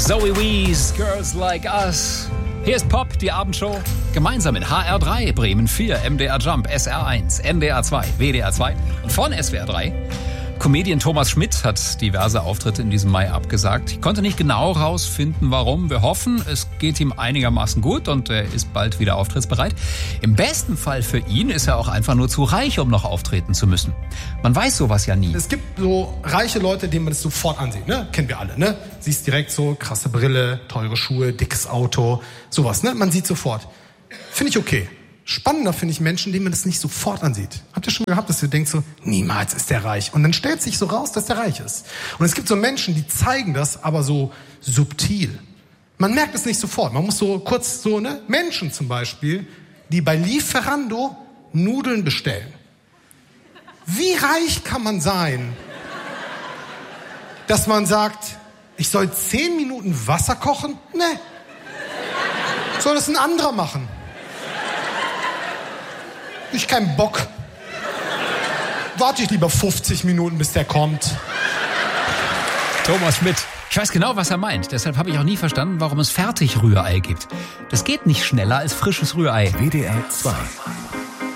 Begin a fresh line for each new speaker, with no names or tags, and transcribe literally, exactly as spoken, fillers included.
Zoe Wees, Girls Like Us. Hier ist Pop, die Abendshow. Gemeinsam in H R drei, Bremen vier, M D R Jump, S R eins, N D R zwei, W D R zwei und von S W R drei. Comedian Thomas Schmidt hat diverse Auftritte in diesem Mai abgesagt. Ich konnte nicht genau rausfinden, warum. Wir hoffen, es geht ihm einigermaßen gut und er ist bald wieder auftrittsbereit. Im besten Fall für ihn ist er auch einfach nur zu reich, um noch auftreten zu müssen. Man weiß sowas ja nie.
Es gibt so reiche Leute, denen man das sofort ansieht, ne? Kennen wir alle, ne? Siehst direkt so, krasse Brille, teure Schuhe, dickes Auto, sowas, ne? Man sieht sofort. Finde ich okay. Spannender finde ich Menschen, denen man das nicht sofort ansieht. Habt ihr schon gehabt, dass ihr denkt so, niemals ist der reich. Und dann stellt sich so raus, dass der reich ist. Und es gibt so Menschen, die zeigen das, aber so subtil. Man merkt es nicht sofort. Man muss so kurz so, ne? Menschen zum Beispiel, die bei Lieferando Nudeln bestellen. Wie reich kann man sein, dass man sagt, ich soll zehn Minuten Wasser kochen? Ne. Soll das ein anderer machen? Ich keinen Bock. Warte ich lieber fünfzig Minuten, bis der kommt.
Thomas Schmidt. Ich weiß genau, was er meint. Deshalb habe ich auch nie verstanden, warum es Fertigrührei gibt. Das geht nicht schneller als frisches Rührei.
W D R zwei.